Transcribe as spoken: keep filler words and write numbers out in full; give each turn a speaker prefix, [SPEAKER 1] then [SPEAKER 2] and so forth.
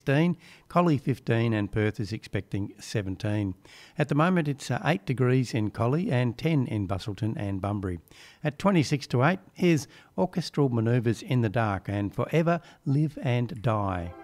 [SPEAKER 1] fifteen, Collie fifteen, and Perth is expecting seventeen. At the moment it's uh, eight degrees in Collie and ten in Busselton and Bunbury. At twenty-six to eight, here's Orchestral Manoeuvres in the Dark and Forever Live and Die.